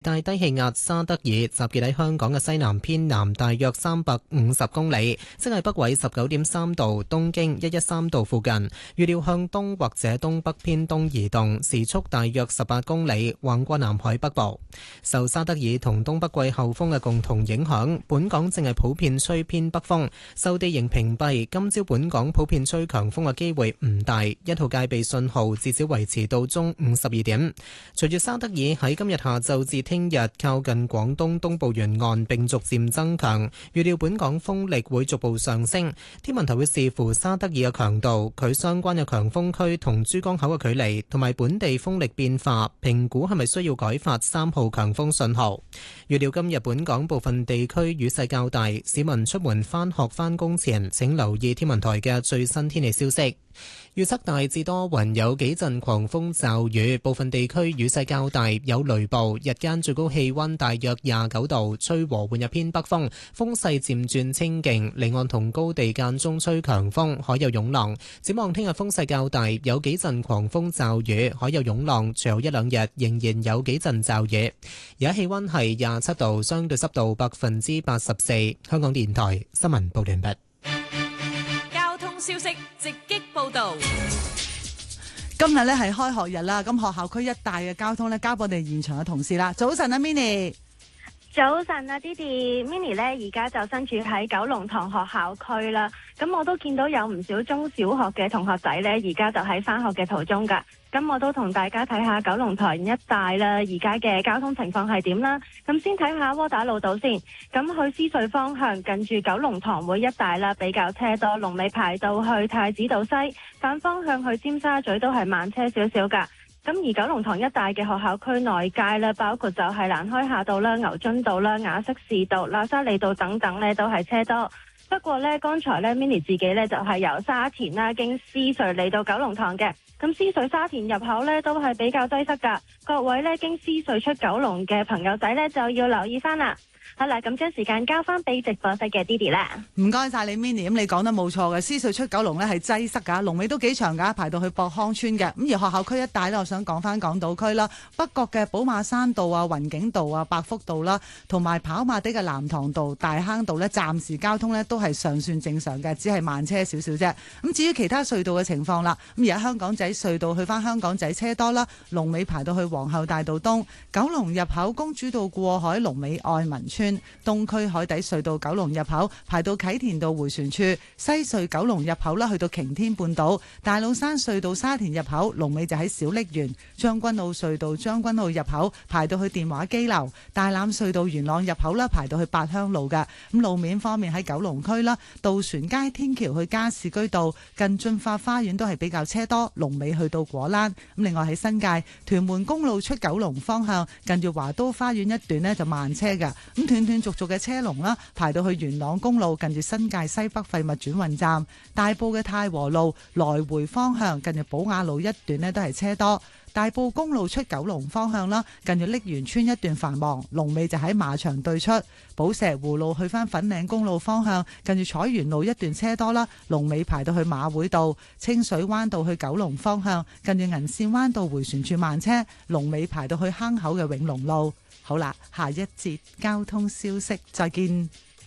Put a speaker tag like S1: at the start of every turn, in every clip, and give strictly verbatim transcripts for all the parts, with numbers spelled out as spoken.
S1: 大低氣壓沙德爾集結喺香港嘅西南偏南大約三百五十公里，即係北緯十九點三度、東經一一三度附近。預料向東或者東北偏東移動，時速大約十八公里，橫過南海北部。受沙德爾同東北季候風嘅共同影響，本港正係普遍吹偏北風。受地形屏蔽，今朝本港普遍吹強風嘅機會唔大，一號戒備信號至少維持到中午十二點。隨住沙德爾喺今日下晝至聽日靠近廣東東部沿岸並逐漸增強，預料本港風力會逐步上升。天文台會視乎沙德爾嘅強度、佢相關嘅強風區同珠江口嘅距離，同埋本地風力變化，評估係咪需要改發三號強風信號。預料今日本港部分地區雨勢較大，市民出門返學返工前請留意天文台嘅最新天氣消息。預測大致多雲，有幾陣狂風驟雨，部分地區雨勢較大，有雷暴。日間最高氣溫大約廿九度，吹和緩日偏北風，風勢漸轉清勁，離岸同高地間中吹強風，海有湧浪。展望聽日風勢較大，有幾陣狂風驟雨，海有湧浪。隨後一兩日仍然有幾陣驟雨。而家氣溫係廿七度，相對濕度百分之八十四。香港電台新聞報完畢。
S2: 消息直擊報道。
S3: 今日咧係開學日啦，咁學校區一帶嘅交通咧交俾我哋現場嘅同事啦。早晨啊 Minnie。
S4: 早晨啊 Didi，Minnie 咧而家就身處喺九龍塘學校區啦。咁我都見到有唔少中小學嘅同學仔咧，而家就喺返學嘅途中噶。咁我都同大家睇下九龍塘一帶啦，而家嘅交通情況係點啦。咁先睇下窩打老道先。咁去獅隧方向近住九龍塘會一帶啦，比較車多，龍尾排到去太子道西。反方向去尖沙咀都係慢車少少噶。咁而九龍塘一帶嘅學校區內街咧，包括就係蘭開夏道啦、牛津道啦、雅息士道、喇沙利道等等咧，都係車多。不過咧，剛才咧 Minnie 自己咧就係由沙田啦經獅隧嚟到九龍塘嘅。咁獅隧沙田入口咧都係比較擠塞噶，各位咧經獅隧出九龍嘅朋友仔咧就要留意翻啦。好啦，咁將時間交翻俾直播室嘅 Didi 啦。
S3: 唔該晒你 Minnie， 咁你講得冇錯嘅，獅隧出九龍呢係擠塞㗎，龍尾都幾長㗎，排到去博康村嘅。咁而學校區一帶呢，我想講翻港島區啦，北角嘅寶馬山道啊、雲景道啊、百福道啦，同埋跑馬地嘅藍塘道、大坑道呢，暫時交通呢都係尚算正常嘅，只係慢車少少啫。咁至於其他隧道嘅情況啦，咁而家香港仔隧道去翻香港仔車多啦，龍尾排到去皇后大道東、九龍入口公主道過海，龍尾愛民村。東區海底隧道九龍入口排到啟田道迴旋處，西隧九龍入口啦去到擎天半島，大老山隧道沙田入口龍尾就喺小瀝源，將軍澳隧道將軍澳入口排到去電話機樓，大欖隧道元朗入口啦排到去八鄉路嘅。咁路面方面喺九龍區啦，渡船街天橋去加士居道近駿發花園都係比較車多，龍尾去到果欄。咁另外喺新界屯門公路出九龍方向近住華都花園一段呢就慢車嘅，咁斷斷續續嘅車龍啦，排到去元朗公路近住新界西北廢物轉運站，大埔嘅太和路來回方向近住寶雅路一段呢都係車多，大埔公路出九龍方向啦，近住瀝源村一段繁忙，龍尾就喺馬場對出，寶石湖路去翻粉嶺公路方向近住彩園路一段車多啦，龍尾排到去馬會道，清水灣道去九龍方向近住銀線灣道回旋處慢車，龍尾排到去坑口嘅永隆路。好啦，下一節交通消息，再見。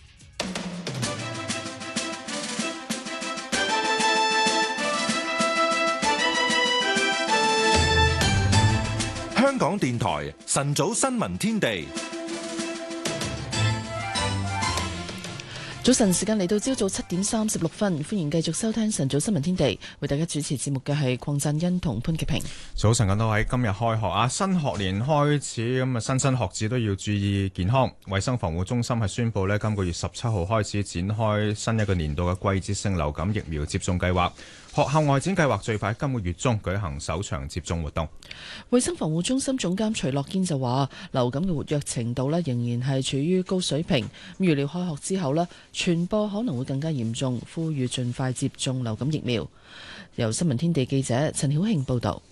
S5: 香港電台晨早新聞天地。
S6: 早晨時間嚟到朝早七點三十六分，歡迎繼續收聽晨早新聞天地，為大家主持節目嘅係鄺振欣同潘潔平。
S7: 早晨咁多位，今日開學啊，新學年開始，咁啊新生學子都要注意健康。衛生防護中心係宣布呢，今個月十七號開始展開新一個年度嘅季節性流感疫苗接種計劃。學校外展計劃最快今個月中舉行首場接種活動。
S6: 衛生防護中心總監徐樂堅就話，流感嘅活躍程度呢仍然係處於高水平，預料開學之後呢傳播可能會更加嚴重，呼籲盡快接種流感疫苗。由新聞天地記者陳曉慶報導。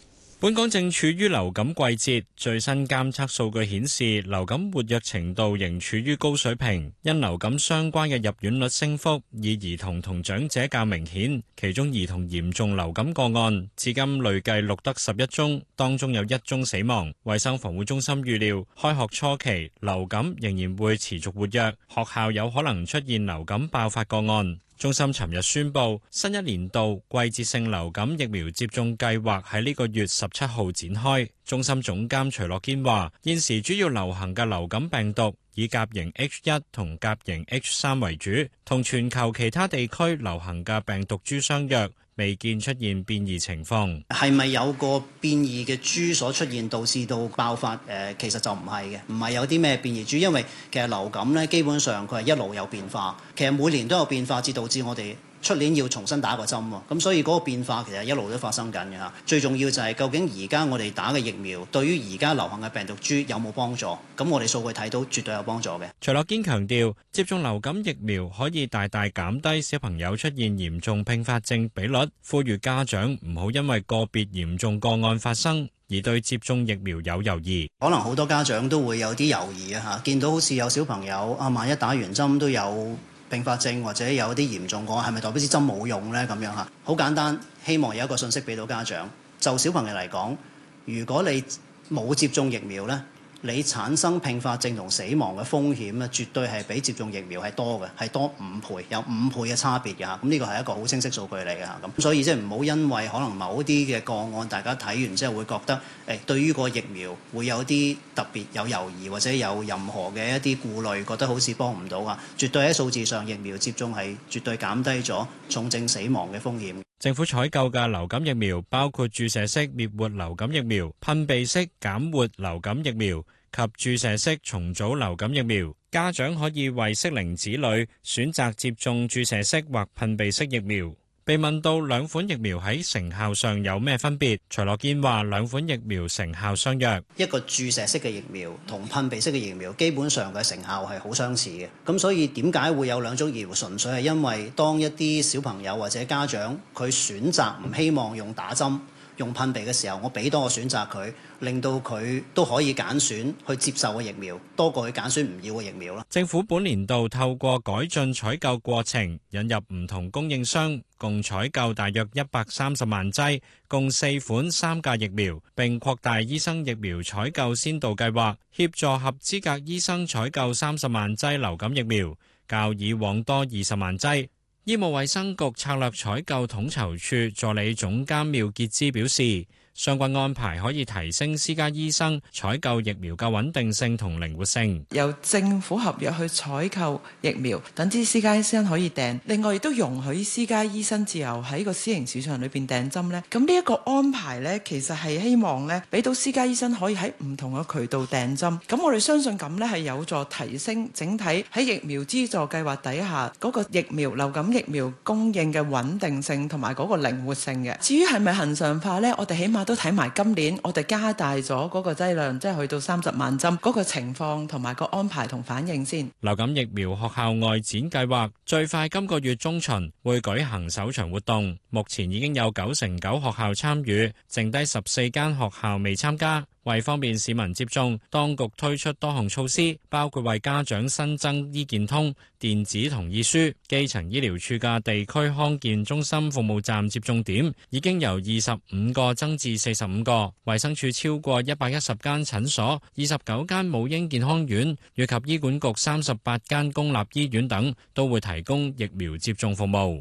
S8: 本港正處於流感季節，最新監測數據顯示流感活躍程度仍處於高水平，因流感相關嘅入院率升幅以兒童同長者較明顯，其中兒童嚴重流感個案至今累計錄得十一宗，當中有一宗死亡。衛生防護中心預料，開學初期流感仍然會持續活躍，學校有可能出現流感爆發個案。中心尋日宣布，新一年度季節性流感疫苗接種計劃喺呢個月十七號展開。中心總監徐樂堅話：現時主要流行嘅流感病毒以甲型 H 一同甲型 H 三為主，同全球其他地區流行嘅病毒株相若，未見出現變異情況。
S9: 係咪有個變異嘅株所出現，導致到爆發？誒、呃，其實就唔係嘅，唔係有啲咩變異株，因為其實流感咧，基本上佢係一路有變化，其實每年都有變化，至導致我哋出年要重新打個針喎。咁所以嗰個變化其實一路都發生緊嘅嚇。最重要就係究竟而家我哋打嘅疫苗對於而家流行嘅病毒株有冇幫助？咁我哋數據睇到絕對有幫助嘅。
S8: 徐樂堅強調，接種流感疫苗可以大大減低小朋友出現嚴重併發症比率，呼籲家長唔好因為個別嚴重個案發生而對接種疫苗有猶豫。
S9: 可能好多家長都會有啲猶豫啊嚇，見到好似有小朋友啊，萬一打完針都有併發症或者有啲嚴重個案，係咪代表支針冇用呢？咁樣嚇，好簡單，希望有一個信息俾到家長。就小朋友嚟講，如果你冇接種疫苗呢，你產生併發症同死亡嘅風險咧，絕對係比接種疫苗係多嘅，係多五倍，有五倍嘅差別嘅嚇。咁呢個係一個好清晰數據嚟嘅嚇。咁所以即係唔好因為可能某啲嘅個案，大家睇完之後會覺得誒對於個疫苗會有啲特別有猶豫，或者有任何嘅一啲顧慮，覺得好似幫唔到啊。絕對喺數字上，疫苗接種係絕對減低咗重症死亡嘅風險。
S8: 政府採購嘅流感疫苗包括注射式滅活流感疫苗、噴鼻式減活流感疫苗及注射式重組流感疫苗。家長可以為適齡子女選擇接種注射式或噴鼻式疫苗。被問到兩款疫苗喺成效上有咩分別，徐樂堅話兩款疫苗成效相若。
S9: 一個注射式嘅疫苗同噴鼻式嘅疫苗基本上嘅成效係好相似嘅。咁所以點解會有兩種疫苗？純粹係因為當一啲小朋友或者家長佢選擇唔希望用打針，用噴鼻嘅時候，我俾多個選擇佢，令到佢都可以揀選去接受嘅疫苗，多過去揀選唔要嘅疫苗啦。
S8: 政府本年度透過改進採購過程，引入唔同供應商，共採購大約一百三十萬劑，共四款三價疫苗，並擴大醫生疫苗採購先導計劃，協助合資格醫生採購三十萬劑流感疫苗，較以往多二十萬劑。醫務衛生局策略採購統籌處助理總監廖潔芝表示，相關安排可以提升私家醫生採購疫苗嘅穩定性同靈活性。
S10: 由政府合約去採購疫苗，等啲私家醫生可以訂。另外亦都容許私家醫生自由喺個私營市場裏邊訂針呢。咁呢一個安排呢，其實係希望呢，俾到私家醫生可以喺唔同嘅渠道訂針。咁我哋相信咁呢，係有助提升整體喺疫苗資助計劃底下嗰個疫苗流感疫苗供應嘅穩定性同埋嗰個靈活性嘅。至於係咪恆常化呢？我哋起碼都睇埋今年我哋加大咗嗰個劑量，即係去到三十萬針嗰個情況同埋個安排同反應先。
S8: 流感疫苗學校外展計劃最快今個月中旬會舉行首場活動，目前已經有九成九學校參與，剩低十四間學校未參加。為方便市民接種，當局推出多項措施，包括為家長新增醫健通、電子同意書。基層醫療處嘅地區康健中心服務站接種點已經由二十五個增至四十五個。衛生署超過一百一十間診所、二十九間母嬰健康院以及醫管局三十八間公立醫院等，都會提供疫苗接種服務。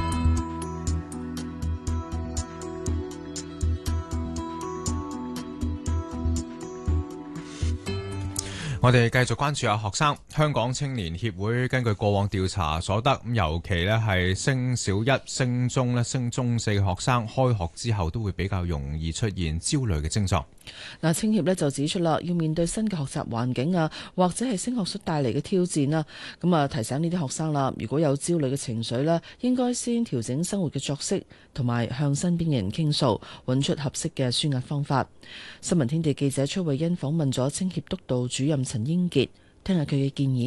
S7: 我哋繼續關注下學生。香港青年協會根據過往調查所得，咁尤其咧係升小一、升中咧、升中四嘅學生，開學之後都會比較容易出現焦慮嘅症狀。
S6: 嗱，青協咧就指出啦，要面對新嘅學習環境啊，或者係升學所帶嚟嘅挑戰啦。咁啊，提醒呢啲學生啦，如果有焦慮嘅情緒咧，應該先調整生活嘅作息，同埋向身邊嘅人傾訴，揾出合適嘅舒壓方法。新聞天地記者崔慧欣訪問咗青協督導主任陳英傑，聽下佢嘅建議。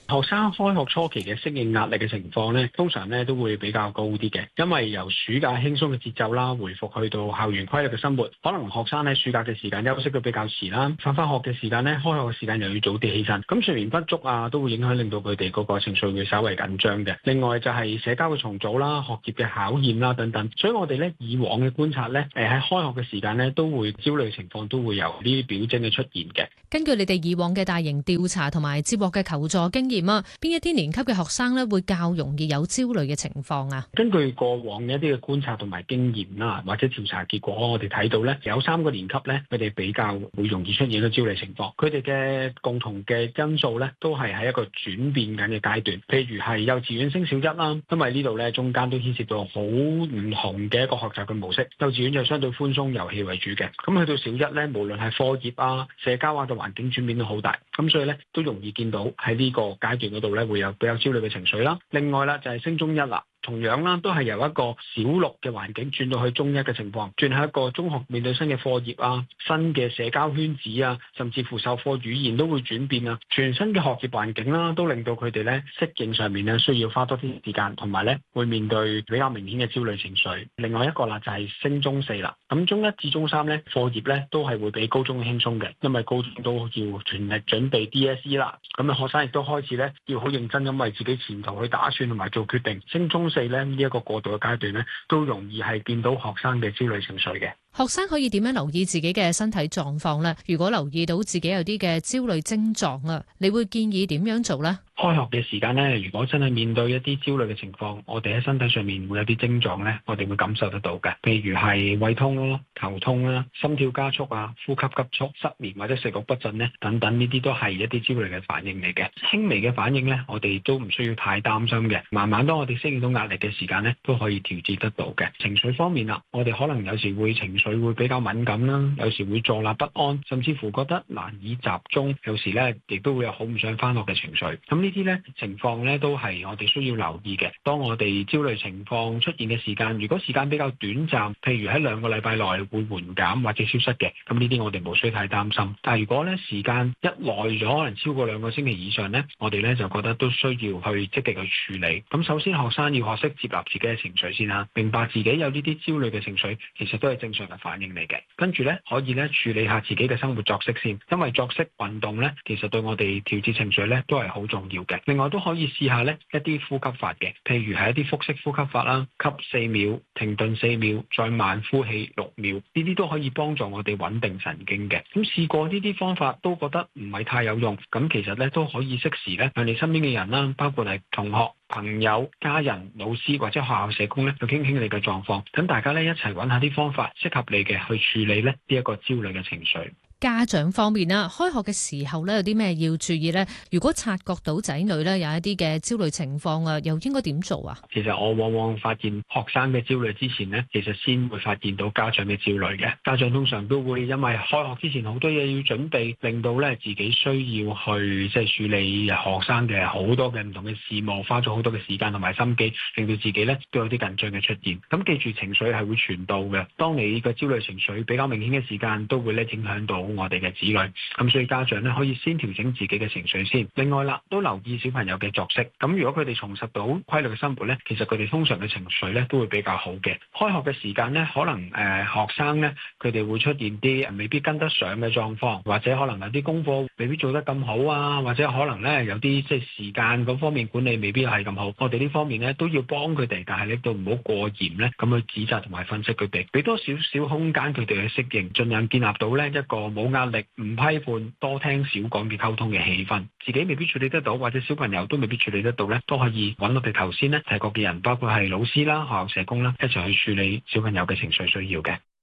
S11: 學生開學初期嘅適應壓力嘅情況咧，通常咧都會比較高啲嘅，因為由暑假輕鬆嘅節奏啦，回復去到校園規律嘅生活，可能學生喺暑假嘅時間休息得比較遲啦，返返學嘅時間咧，開學嘅時間又要早啲起身，咁睡眠不足啊，都會影響令到佢哋嗰個情緒會稍為緊張嘅。另外就係社交嘅重組啦、學業嘅考驗啦等等，所以我哋咧以往嘅觀察咧，誒喺開學嘅時間咧都會焦慮情況都會有呢啲表徵嘅出現嘅。
S12: 根據你哋以往嘅大型調查同埋接獲嘅求助經驗啊，邊一啲年級嘅學生咧會較容易有焦慮嘅情況啊？
S11: 根據過往嘅一啲嘅觀察同埋經驗啦，或者調查結果，我哋睇到咧有三個年級咧，佢哋比較會容易出現咗焦慮情況。佢哋嘅共同嘅因素咧，都係喺一個轉變緊嘅階段。譬如係幼稚園升小一啦，因為呢度咧中間都牽涉到好唔同嘅一個學習嘅模式。幼稚園就相對寬鬆遊戲為主嘅，咁去到小一咧，無論係課業啊、社交啊嘅環境轉變都好大，咁所以咧都容易見到喺呢個階段嗰度咧會有比較焦慮嘅情緒啦。另外啦就係升中一啦。同樣啦，都係由一個小六嘅環境轉到去中一嘅情況，轉喺一個中學面對新嘅課業啊、新嘅社交圈子啊，甚至乎授課語言都會轉變啊，全新嘅學業環境啦，都令到佢哋咧適應上面咧需要花多啲時間，同埋咧會面對比較明顯嘅焦慮情緒。另外一個啦就係升中四啦，咁中一至中三咧課業咧都係會比高中輕鬆嘅，因為高中都要全力準備 D S E 啦，咁啊學生亦都開始咧要好認真咁為自己前途去打算同埋做決定。升中四咧呢一個過渡嘅階段咧，都容易係見到學生嘅焦慮情緒嘅。
S12: 學生可以點樣留意自己嘅身體狀況呢？如果留意到自己有啲嘅焦慮症狀啊，你會建議點樣做呢？
S11: 開學嘅時間咧，如果真係面對一啲焦慮嘅情況，我哋喺身體上面會有啲症狀咧，我哋會感受得到嘅。譬如係胃痛啦、頭痛啦、心跳加速啊、呼吸急促、失眠或者食慾不振咧，等等呢啲都係一啲焦慮嘅反應嚟嘅。輕微嘅反應咧，我哋都唔需要太擔心嘅。慢慢當我哋適應到壓力嘅時間咧，都可以調節得到嘅。情緒方面啦，我哋可能有時會情緒會比較敏感啦，有時會坐立不安，甚至乎覺得難以集中，有時咧亦都會有好唔想返學嘅情緒。咁呢啲咧情況咧都係我哋需要留意嘅。當我哋焦慮情況出現嘅時間，如果時間比較短暫，譬如喺兩個禮拜內會緩減或者消失嘅，咁呢啲我哋無需太擔心。但係如果咧時間一耐咗，可能超過兩個星期以上咧，我哋咧就覺得都需要去積極去處理。咁首先學生要學識接納自己嘅情緒先啦，明白自己有呢啲焦慮嘅情緒，其實都係正常嘅反應嚟嘅。跟住咧可以咧處理下自己嘅生活作息先，因為作息運動咧其實對我哋調節情緒咧都係好重要嘅。另外都可以試下咧一啲呼吸法嘅，譬如係一啲腹式呼吸法啦，吸四秒，停頓四秒，再慢呼氣六秒，呢啲都可以幫助我哋穩定神經嘅。咁試過呢啲方法都覺得唔係太有用，咁其實咧都可以適時咧向你身邊嘅人啦，包括係同學、朋友、家人、老師或者學校社工咧，去傾傾你嘅狀況，等大家咧一齊揾下啲方法適合你嘅去處理咧呢一個焦慮嘅情緒。
S12: 家長方面啦，開學嘅時候咧有啲咩要注意呢？如果察覺到仔女咧有一啲嘅焦慮情況啊，又應該點做啊？
S11: 其實我往往發現學生嘅焦慮之前呢，其實先會發現到家長嘅焦慮嘅。家長通常都會因為開學之前好多嘢要準備，令到咧自己需要去即係處理學生嘅好多嘅唔同嘅事務，花咗好多嘅時間同埋心機，令到自己咧都有啲緊張嘅出現。咁記住情緒係會傳導嘅，當你個焦慮情緒比較明顯嘅時間，都會咧影響到我哋嘅子女，咁所以家長咧可以先調整自己嘅情緒先。另外啦，都留意小朋友嘅作息。咁如果佢哋重拾到規律嘅生活咧，其實佢哋通常嘅情緒咧都會比較好嘅。開學嘅時間咧，可能誒、呃、學生咧佢哋會出現啲未必跟得上嘅狀況，或者可能有啲功課未必做得咁好啊，或者可能咧有啲即係時間嗰方面管理未必係咁好。我哋呢方面咧都要幫佢哋，但係咧都唔好過嚴咧咁去指責同埋分析佢哋，俾多少少空間佢哋去適應，盡量建立到咧一個冇壓力、唔批判、多聽少講嘅溝通嘅氣氛。自己未必處理得到，或者小朋友都未必處理得到咧，都可以揾我哋頭先咧提過嘅人，包括係老師啦、學校社工啦，一齊去處理小朋友嘅情緒需要嘅。